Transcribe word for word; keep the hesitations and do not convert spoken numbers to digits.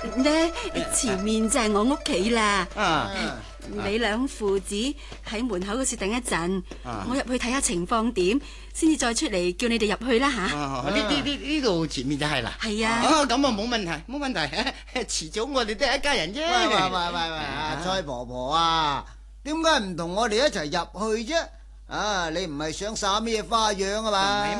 呢前面就係我屋企啦。 啊， 你兩父子喺門口嗰處等一陣， 啊我入去睇下情況點，先至再出嚟叫你哋入去啦吓。 呢呢呢呢度前面就係啦。 係啊。 啊，咁啊冇問題，冇問題。遲早我哋都係一家人啫。 喂喂喂喂喂，阿蔡婆婆啊，點解唔同我哋一齊入去啫？啊，你唔係想耍咩花樣啊嘛？